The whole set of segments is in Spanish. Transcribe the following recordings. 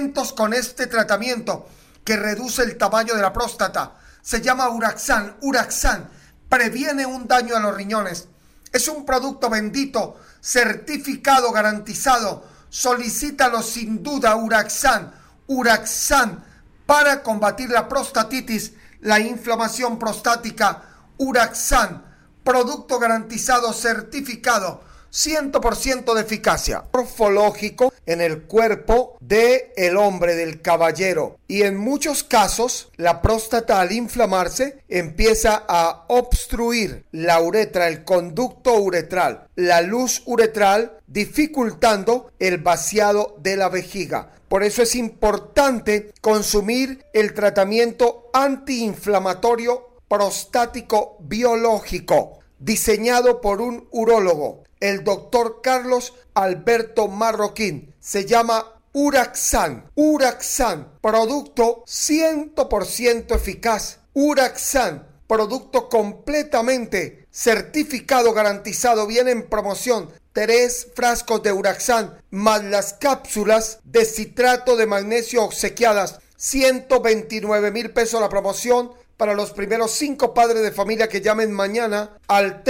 atentos con este tratamiento que reduce el tamaño de la próstata. Se llama Uraxan. Uraxan previene un daño a los riñones. Es un producto bendito, certificado, garantizado. Solicítalo sin duda, Uraxan. Uraxan para combatir la prostatitis, la inflamación prostática. Uraxan, producto garantizado, certificado, 100% de eficacia. Morfológico en el cuerpo del hombre, del caballero. Y en muchos casos, la próstata al inflamarse empieza a obstruir la uretra, el conducto uretral, la luz uretral, dificultando el vaciado de la vejiga. Por eso es importante consumir el tratamiento antiinflamatorio prostático biológico, diseñado por un urólogo, el doctor Carlos Alberto Marroquín. Se llama Uraxan. Uraxan, producto 100% eficaz. Uraxan, producto completamente certificado, garantizado. Viene en promoción 3 frascos de Uraxan más las cápsulas de citrato de magnesio obsequiadas. 129,000 pesos la promoción para los primeros 5 padres de familia que llamen mañana al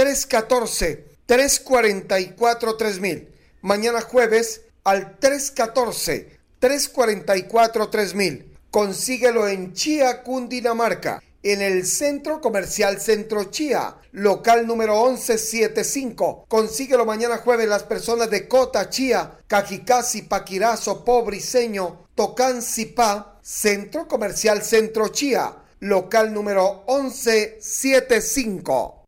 314-344-3000. Mañana jueves al 314-344-3000. Consíguelo en Chía, Cundinamarca, en el Centro Comercial Centro Chía, local número 1175. Consíguelo mañana jueves las personas de Cota, Chía, Cajicá, Zipaquirá, Sopó, Briceño, Tocán, Zipá, Centro Comercial Centro Chía, local número 1175.